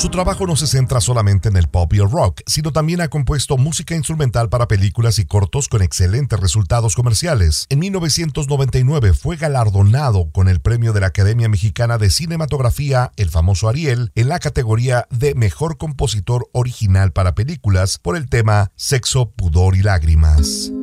Su trabajo no se centra solamente en el pop y el rock, sino también ha compuesto música instrumental para películas y cortos con excelentes resultados comerciales. En 1999 fue galardonado con el premio de la Academia Mexicana de Cinematografía, el famoso Ariel, en la categoría de Mejor Compositor Original para Películas por el tema Sexo, Pudor y Lágrimas.